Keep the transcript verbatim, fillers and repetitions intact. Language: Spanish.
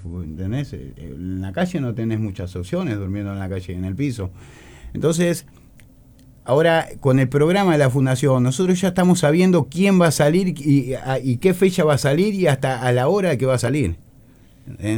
¿entendés? En la calle no tenés muchas opciones durmiendo en la calle, en el piso. Entonces, ahora con el programa de la Fundación, nosotros ya estamos sabiendo quién va a salir y, y qué fecha va a salir y hasta a la hora que va a salir. ¿Eh?